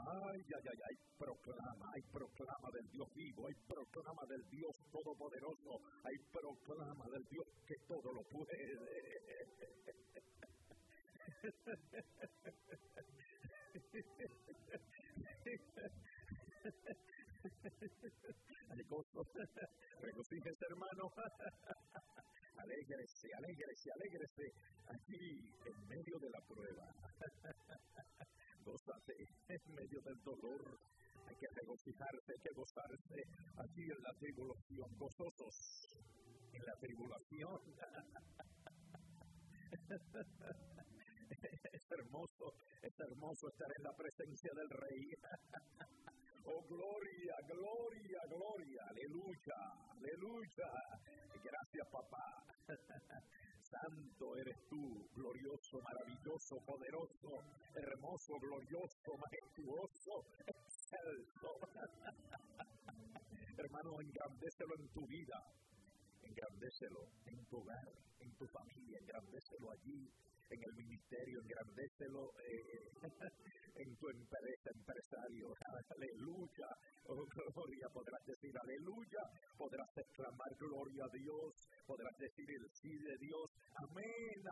Hay proclama del Dios vivo, hay proclama del Dios todopoderoso, hay proclama del Dios que todo lo puede. Hay gozo, regocíjese, hermano. Alégrese aquí en medio de la prueba. Gózate en medio del dolor. Hay que regocijarse, hay que gozarse aquí en la tribulación, gozosos en la tribulación. Es hermoso estar en la presencia del Rey. Oh, gloria, aleluya. Gracias, papá. Santo eres tú, glorioso, maravilloso, poderoso, hermoso, glorioso, majestuoso, excelso. Hermano, engrandécelo en tu vida, engrandécelo en tu hogar, en tu familia, engrandécelo allí, en el ministerio, engrandécelo en tu empresa, empresario. Aleluya, oh gloria, podrás decir aleluya, podrás exclamar gloria a Dios, podrás decir el sí de Dios. Amén.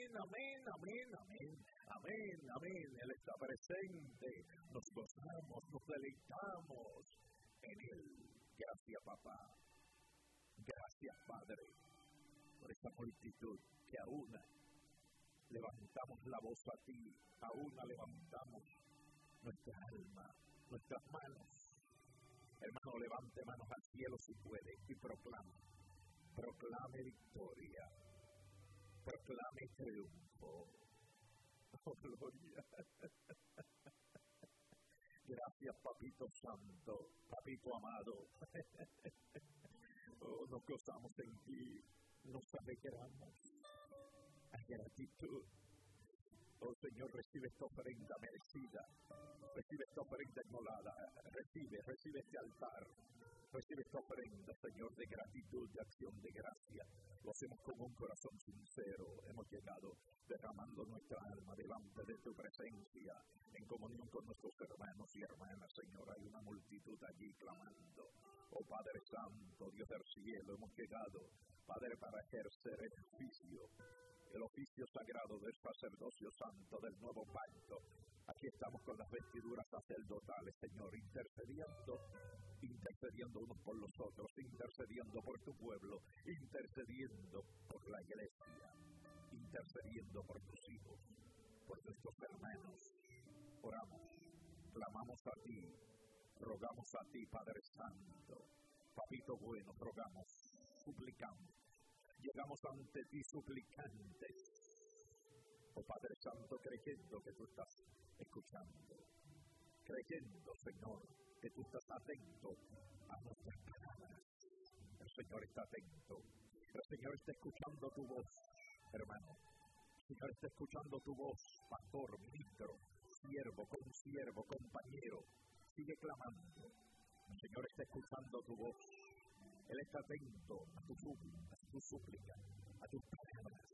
Él está presente, nos gozamos, nos deleitamos en Él. Gracias, papá. Gracias, Padre, por esta multitud que aún levantamos la voz a ti, aún levantamos nuestra alma, nuestras manos. Hermano, levante manos al cielo si puede y proclame victoria, proclame triunfo. Oh, gloria. Gracias, Papito Santo, Papito amado. Oh, nos gozamos en ti, nos alegramos. Hay gratitud. Oh Señor, recibe esta ofrenda merecida, recibe esta ofrenda inmolada, recibe este altar, recibe esta ofrenda, Señor, de gratitud, de acción de gracia. Lo hacemos con un corazón sincero. Hemos llegado derramando nuestra alma delante de tu presencia, en comunión con nuestros hermanos y hermanas, Señor. Hay una multitud allí clamando. Oh Padre Santo, Dios del cielo, hemos llegado, Padre, para ejercer el oficio sagrado del sacerdocio santo del nuevo pacto. Aquí estamos con las vestiduras sacerdotales, Señor, intercediendo unos por los otros, intercediendo por tu pueblo, intercediendo por la iglesia, intercediendo por tus hijos, por nuestros hermanos. Oramos, clamamos a ti, rogamos a ti, Padre Santo, Papito bueno, rogamos, suplicamos. Llegamos ante ti suplicantes, oh Padre Santo, creyendo que tú estás escuchando, creyendo, Señor, que tú estás atento a nuestras palabras. El Señor está atento, el Señor está escuchando tu voz, hermano. El Señor está escuchando tu voz, pastor, ministro, siervo, consiervo, compañero. Sigue clamando. El Señor está escuchando tu voz. Él está atento a tu súplica, a tus palabras.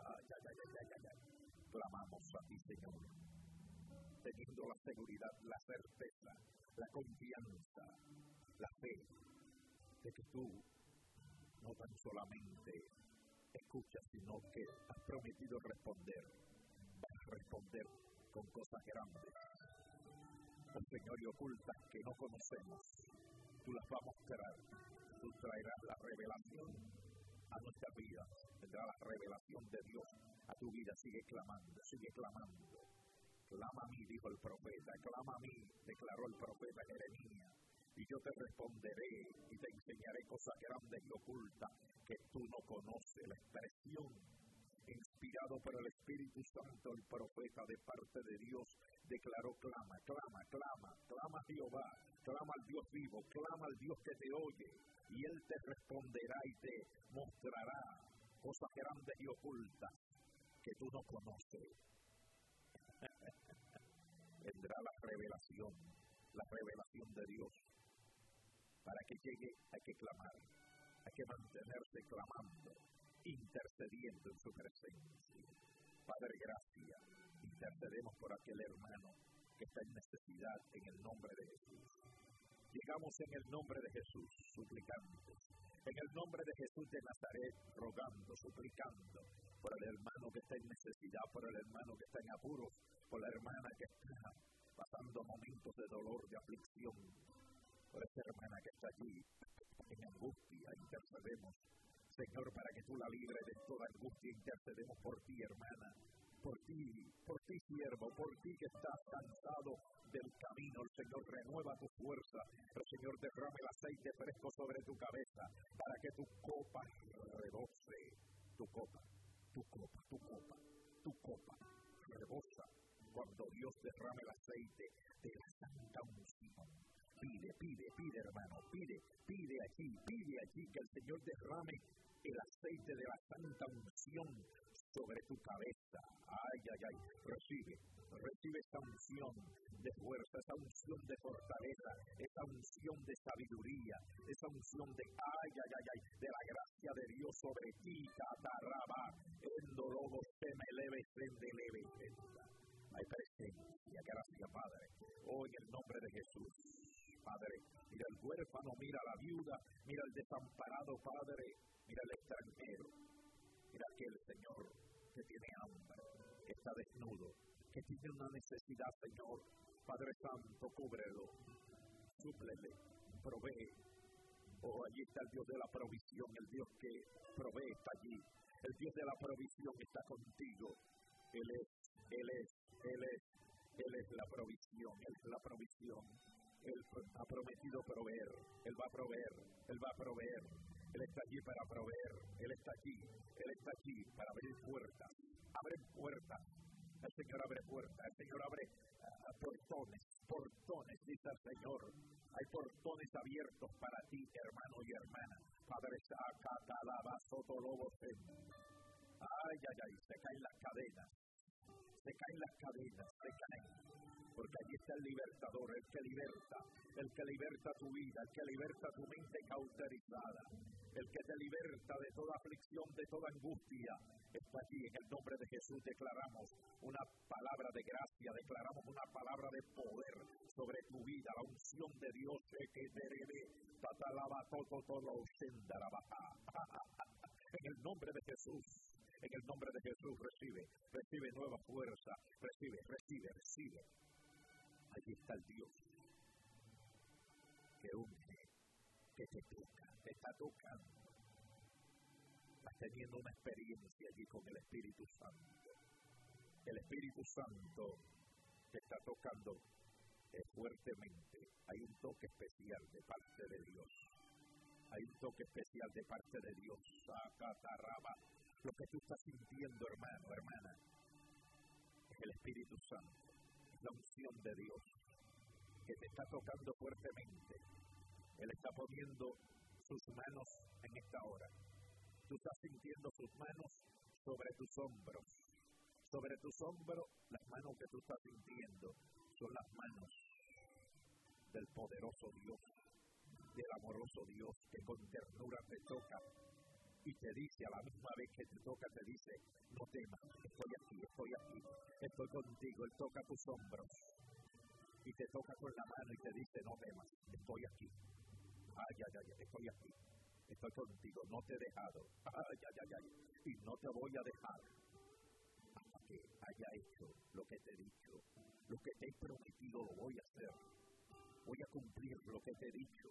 Clamamos a ti, Señor, teniendo la seguridad, la certeza, la confianza, la fe de que tú no tan solamente escuchas, sino que has prometido responder. Vas a responder con cosas grandes, oh Señor, y ocultas que no conocemos. Tú las vas a mostrar. Tú traerás la revelación a nuestra vida, vendrá la revelación de Dios a tu vida. Sigue clamando. Clama a mí, dijo el profeta, clama a mí, declaró el profeta Jeremías, y yo te responderé y te enseñaré cosas grandes y ocultas que tú no conoces. La expresión inspirado por el Espíritu Santo, el profeta de parte de Dios declaró: clama a Jehová, clama al Dios vivo, clama al Dios que te oye, y Él te responderá y te mostrará cosas grandes y ocultas que tú no conoces. Vendrá la revelación de Dios. Para que llegue hay que clamar, hay que mantenerse clamando, intercediendo en su presencia. Padre, gracias. Intercedemos por aquel hermano que que está en necesidad en el nombre de Jesús. Llegamos en el nombre de Jesús, suplicantes. En el nombre de Jesús de Nazaret, rogando, suplicando por el hermano que está en necesidad, por el hermano que está en apuros, por la hermana que está pasando momentos de dolor, de aflicción, por esa hermana que está allí en angustia. Intercedemos, Señor, para que tú la libres de toda angustia. Intercedemos por ti, hermana, por ti, siervo, por ti que estás cansado del camino. El Señor renueva tu fuerza. El Señor derrame el aceite fresco sobre tu cabeza para que tu copa rebose. Tu copa rebosa cuando Dios derrame el aceite de la santa unción. Pide, hermano, pide allí que el Señor derrame el aceite de la santa unción sobre tu cabeza. Recibe esa unción de fuerza, esa unción de fortaleza, esa unción de sabiduría, esa unción de de la gracia de Dios sobre ti. Hay presencia, gracias, Padre. Hoy en el nombre de Jesús, Padre, mira al huérfano, mira a la viuda, mira al desamparado, Padre, mira al extranjero, mira aquel Señor que tiene hambre, que está desnudo, que tiene una necesidad, Señor. Padre Santo, cúbrelo, súplele, provee. Allí está el Dios de la provisión, el Dios que provee está allí. El Dios de la provisión está contigo. Él es la provisión, Él es la provisión. Él ha prometido proveer, Él va a proveer. Él está allí para proveer, Él está allí para abrir puertas. Abre puertas. El Señor abre puertas, el Señor abre portones, dice el Señor. Hay portones abiertos para ti, hermano y hermana. Padre, se caen las cadenas. Porque allí está el libertador, el que liberta tu vida, el que liberta tu mente cauterizada, el que te liberta de toda aflicción, de toda angustia. Está allí. En el nombre de Jesús declaramos una palabra de gracia, declaramos una palabra de poder sobre tu vida, la unción de Dios que te debe. En el nombre de Jesús. En el nombre de Jesús recibe nueva fuerza, recibe. Allí está el Dios que unge, que te toca, te está tocando. Estás teniendo una experiencia allí con el Espíritu Santo. El Espíritu Santo te está tocando fuertemente. Hay un toque especial de parte de Dios. Lo que tú estás sintiendo, hermano, hermana, es el Espíritu Santo, es la unción de Dios que te está tocando fuertemente. Él está poniendo sus manos en esta hora. Tú estás sintiendo sus manos sobre tus hombros. Sobre tus hombros, las manos que tú estás sintiendo son las manos del poderoso Dios, del amoroso Dios que con ternura te toca. Y te dice, a la misma vez que te toca, te dice, no temas, estoy aquí, estoy contigo. Él toca tus hombros y te toca con la mano y te dice, no temas, estoy aquí. Estoy aquí, estoy contigo, no te he dejado. Y no te voy a dejar hasta que haya hecho lo que te he dicho. Lo que te he prometido lo voy a hacer. Voy a cumplir lo que te he dicho.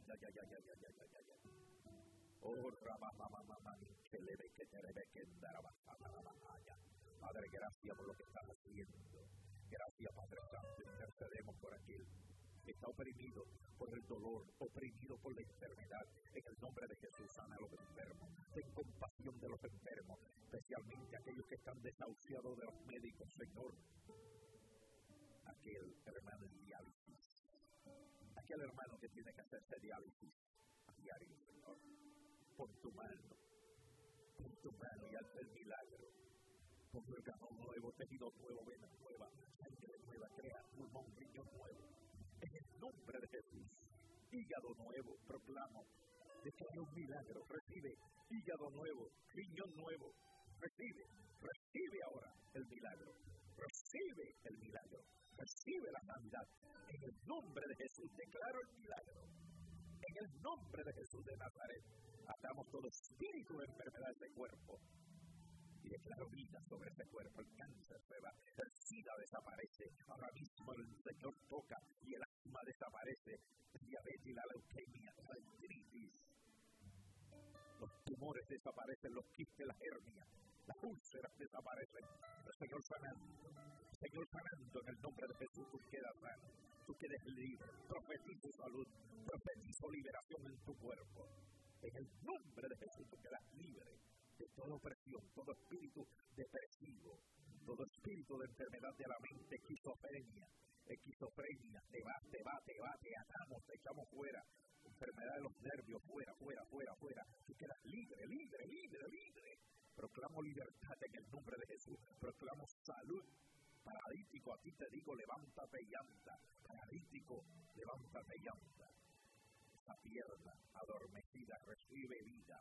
Padre, gracias por lo que estás haciendo. Gracias, Padre Santo. Intercedemos por aquel que está oprimido por el dolor, oprimido por la enfermedad. En el nombre de Jesús, sana a los enfermos. Ten compasión de los enfermos, especialmente aquellos que están desahuciados de los médicos, Señor. Aquel hermano en diálisis, aquel hermano que tiene que hacerse diálisis a diario, Señor. Pon tu mano y haz el milagro. Pon órgano nuevo, tejido nuevo, vena nueva, sangre nueva, crea pulmón, riñón nuevo. En el nombre de Jesús, hígado nuevo, proclamo, declaro un milagro. Recibe hígado nuevo, riñón nuevo. Recibe ahora el milagro. Recibe el milagro. Recibe la sanidad. En el nombre de Jesús declaro el milagro. En el nombre de Jesús de Nazaret, atamos todo espíritu de enfermedad de ese cuerpo. Y declaro vida sobre ese cuerpo. El cáncer se va, el SIDA desaparece. Ahora mismo el Señor toca y el asma desaparece. El diabetes y la leucemia, la artritis. Los tumores desaparecen, los quistes, las hernias, las úlceras desaparecen. El Señor sanando. El Señor sanando en el nombre de Jesús. Tú quedas sano. Tú quedes libre. Profetizo salud. Profetizo liberación en tu cuerpo. En el nombre de Jesús tú quedas libre de toda opresión, todo espíritu depresivo, todo espíritu de enfermedad de la mente, esquizofrenia, te atamos, te echamos fuera, enfermedad de los nervios, fuera, tú quedas libre. Proclamo libertad en el nombre de Jesús, proclamo salud. Paralítico, a ti te digo, levántate y anda. Paralítico, levántate y anda. Esa pierna adormecida recibe vida.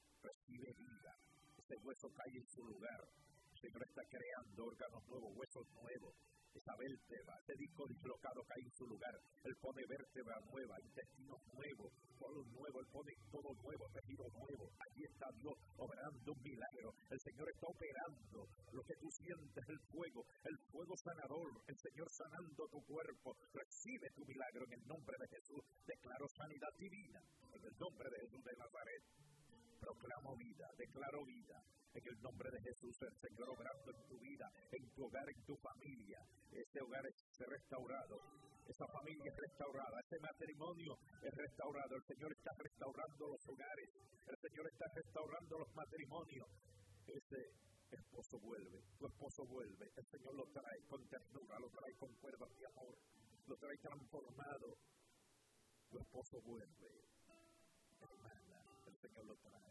Ese hueso cae en su lugar. El Señor está creando órganos nuevos, huesos nuevos. Esa vértebra, ese disco dislocado cae en su lugar. Él pone vértebra nueva, intestino nuevo, todo nuevo. Él pone todo nuevo, tejido nuevo. Allí está Dios obrando un milagro. El Señor está operando lo que tú sientes, el fuego sanador. El Señor sanando tu cuerpo. Recibe tu milagro en el nombre de Jesús. Declaro sanidad divina en el nombre de Jesús de Nazaret. Proclamo vida, declaro vida. En el nombre de Jesús, el Señor obrando en tu vida, en tu hogar, en tu familia. Ese hogar es restaurado. Esa familia es restaurada. Ese matrimonio es restaurado. El Señor está restaurando los hogares. El Señor está restaurando los matrimonios. Ese esposo vuelve. Tu esposo vuelve. El Señor lo trae con ternura, lo trae con cuerdas de amor. Lo trae transformado. Tu esposo vuelve. Hermana, el Señor lo trae.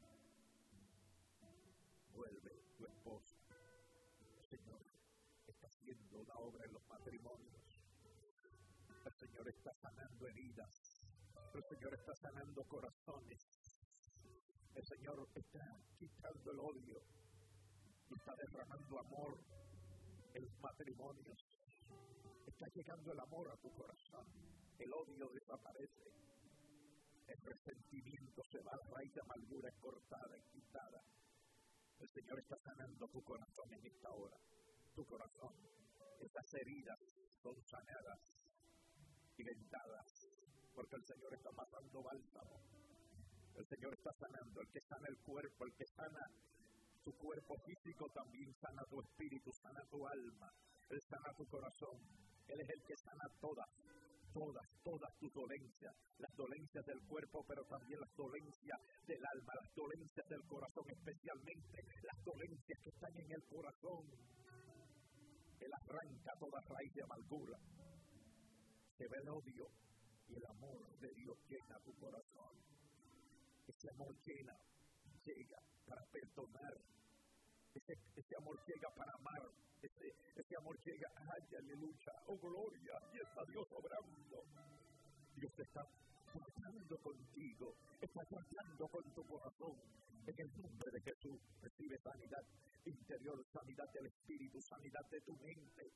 Vuelve tu esposo. El Señor está haciendo una obra en los matrimonios. El Señor está sanando heridas. El Señor está sanando corazones. El Señor está quitando el odio. Y está derramando amor en los matrimonios. Está llegando el amor a tu corazón. El odio desaparece. El resentimiento se va, la raíz de amargura es cortada, es quitada. El Señor está sanando tu corazón en esta hora. Tu corazón. Esas heridas son sanadas y vendadas. Porque el Señor está pasando bálsamo. El Señor está sanando. El que sana el cuerpo, el que sana tu cuerpo físico, también sana tu espíritu, sana tu alma. Él sana tu corazón. Él es el que sana todas tus dolencias, las dolencias del cuerpo, pero también las dolencias del alma, las dolencias del corazón, especialmente las dolencias que están en el corazón. Él arranca toda raíz de amargura. Se ve el odio y el amor de Dios llena tu corazón. Ese amor llega para perdonar. Ese amor llega para amar. Ese amor llega, ay, aleluya, oh gloria, y está Dios obrando. Dios está tratando contigo, está tratando con tu corazón. En el nombre de Jesús recibe sanidad interior, sanidad del espíritu, sanidad de tu mente.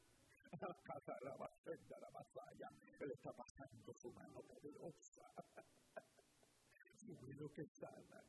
Él está pasando su mano poderosa, su mano que sana.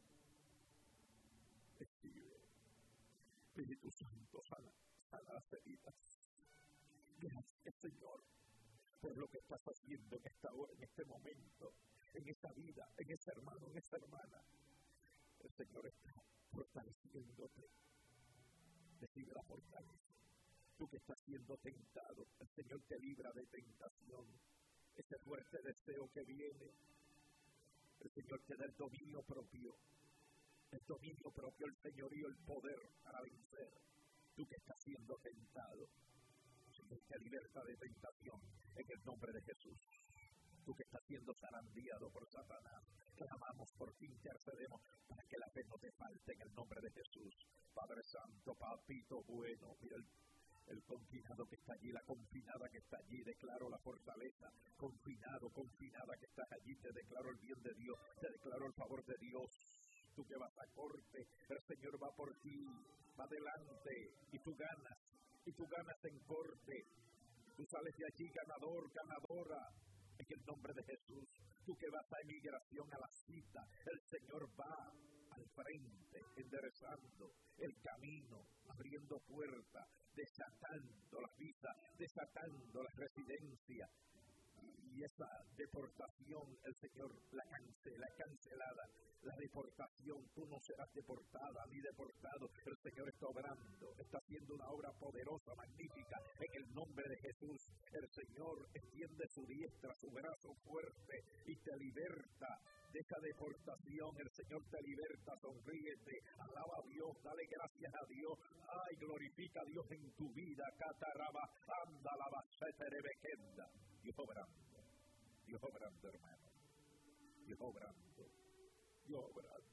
Recibe. Espíritu Santo, sana las heridas. Gracias, Señor, por lo que estás haciendo en esta hora, en este momento, en esta vida, en ese hermano, en esa hermana. El Señor está fortaleciéndote. Recibe la fortaleza. Tú que estás siendo tentado, el Señor te libra de tentación. Ese fuerte deseo que viene, el Señor te da el dominio propio. El dominio propio, el señorío, el poder para vencer. Tú que estás siendo tentado, el Señor te liberta de tentación en el nombre de Jesús. Tú que estás siendo zarandeado por Satanás, clamamos por ti, intercedemos para que la fe no te falte en el nombre de Jesús. Padre Santo, Papito bueno, mira el confinado que está allí, la confinada que está allí, declaro la fortaleza. Confinada que estás allí, te declaro el bien de Dios, te declaro el favor de Dios. Tú que vas a corte, el Señor va por ti, va adelante, y tú ganas en corte. Tú sales de allí ganador, ganadora, en el nombre de Jesús. Tú que vas a emigración a la cita, el Señor va al frente, enderezando el camino, abriendo puertas, desatando las visas, desatando la residencia. Y esa deportación, el Señor la cancela, cancelada. La deportación, tú no serás deportada ni deportado. El Señor está obrando, está haciendo una obra poderosa, magnífica, en el nombre de Jesús. El Señor extiende su diestra, su brazo fuerte y te liberta de esa deportación. El Señor te liberta, sonríete, alaba a Dios, dale gracias a Dios. Ay, glorifica a Dios en tu vida. Cataraba, anda la baseta de Bequenda. Dios obrando. Dios obrando, hermano. Dios obrando. Dios obrando.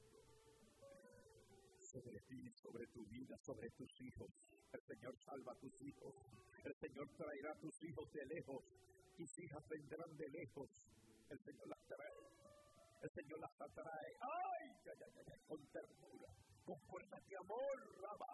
Sobre ti, sobre tu vida, sobre tus hijos. El Señor salva a tus hijos. El Señor traerá a tus hijos de lejos. Tus hijas vendrán de lejos. El Señor las trae. El Señor las atrae. ¡Ay! Ay, ay, ay, con ternura. Con fuerzas de amor. Rabá.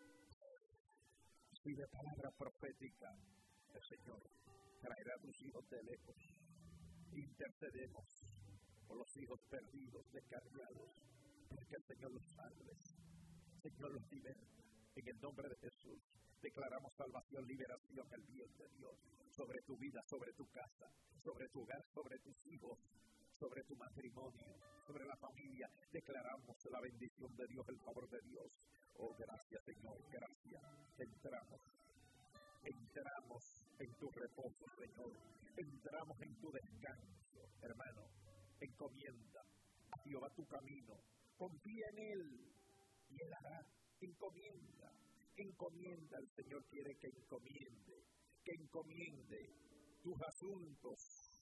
Y de palabra profética. El Señor traerá a tus hijos de lejos. Intercedemos por los hijos perdidos, descarriados, para que el Señor los salve, el Señor los liberta. En el nombre de Jesús declaramos salvación, liberación, el bien de Dios sobre tu vida, sobre tu casa, sobre tu hogar, sobre tus hijos, sobre tu matrimonio, sobre la familia. Declaramos la bendición de Dios, el favor de Dios. Oh, gracias, Señor, gracias. Entramos en tu reposo, Señor. Entramos en tu descanso, hermano. Encomienda a Jehová tu camino. Confía en Él y Él hará. Encomienda. El Señor quiere que encomiende tus asuntos.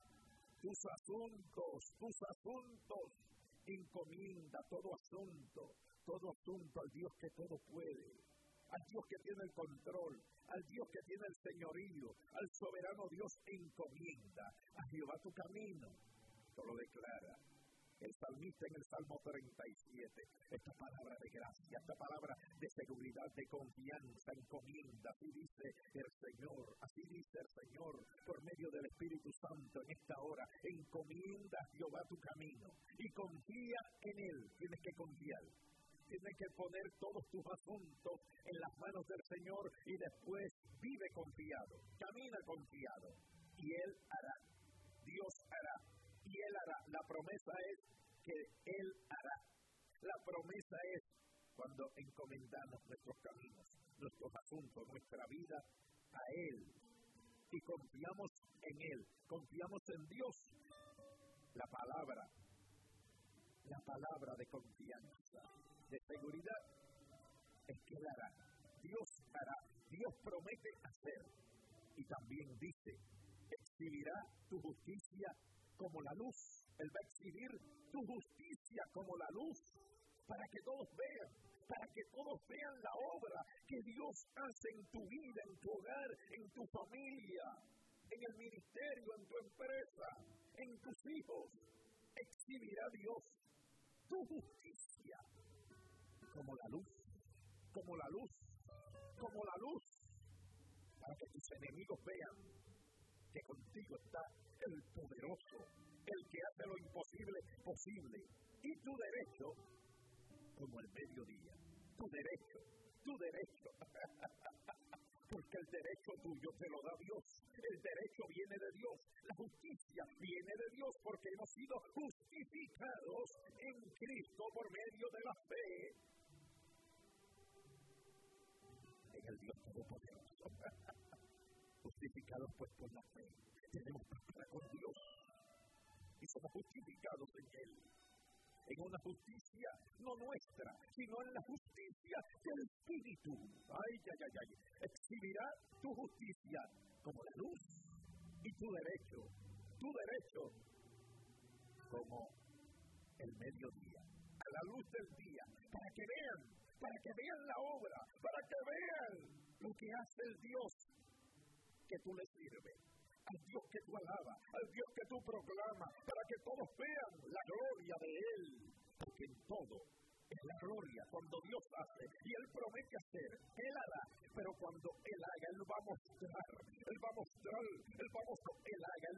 Encomienda todo asunto al Dios que todo puede. Al Dios que tiene el control, al Dios que tiene el señorío, al soberano Dios. Encomienda a Jehová tu camino. Esto lo declara el salmista en el Salmo 37. Esta palabra de gracia, esta palabra de seguridad, de confianza, encomienda. Así dice el Señor, por medio del Espíritu Santo en esta hora. Encomienda a Jehová tu camino y confía en Él. Tienes que confiar. Tienes que poner todos tus asuntos en las manos del Señor y después vive confiado, camina confiado. Y Él hará, Dios hará, y Él hará. La promesa es que Él hará. La promesa es cuando encomendamos nuestros caminos, nuestros asuntos, nuestra vida a Él. Y confiamos en Él, confiamos en Dios. La palabra de confianza, de seguridad, es que Él hará. Dios hará. Dios promete hacer. Y también dice, exhibirá tu justicia como la luz. Él va a exhibir tu justicia como la luz, para que todos vean la obra que Dios hace en tu vida, en tu hogar, en tu familia, en el ministerio, en tu empresa, en tus hijos. Exhibirá Dios tu justicia como la luz, para que tus enemigos vean que contigo está el poderoso, el que hace lo imposible posible, y tu derecho como el mediodía. Tu derecho. Porque el derecho tuyo te lo da Dios. El derecho viene de Dios. La justicia viene de Dios porque hemos sido justificados en Cristo por medio de la fe en el Dios Todopoderoso. Justificados pues por la fe. Tenemos paz con Dios y somos justificados en Él. En una justicia no nuestra, sino en la justicia del Espíritu. Ay. Exhibirá tu justicia como la luz y tu derecho como el mediodía, a la luz del día, para que vean la obra, para que vean lo que hace el Dios que tú le sirves. Al Dios que tú alabas, al Dios que tú proclamas, para que todos vean la gloria de Él, porque en todo es la gloria. Cuando Dios hace y Él promete hacer, Él hará. Pero cuando Él haga, Él va a mostrar, Él va a mostrar, Él va a mostrar, Él haga, Él